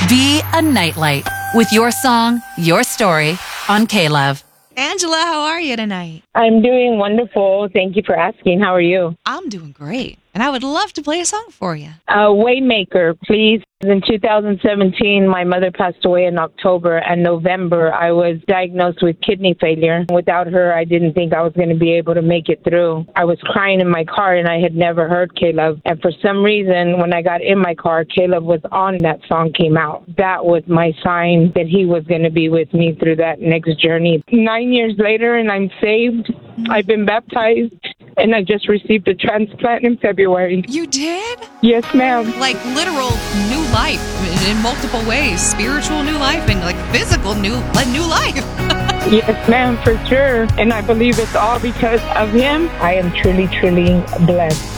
Be a Nightlight with your song, your story on K-Love. Angela, how are you tonight? I'm doing wonderful. Thank you for asking. How are you? I'm doing great. And I would love to play a song for you. Waymaker, please. In 2017, my mother passed away in October, and November, I was diagnosed with kidney failure. Without her, I didn't think I was going to be able to make it through. I was crying in my car, and I had never heard K-Love. And for some reason, when I got in my car, K-Love was on, that song came out. That was my sign that he was going to be with me through that next journey. 9 years later, and I'm saved. I've been baptized, and I just received a transplant in February. You did? Yes, ma'am. Like literal new life in multiple ways. Spiritual new life and like physical new life. Yes, ma'am, for sure. And I believe it's all because of him. I am truly, truly blessed.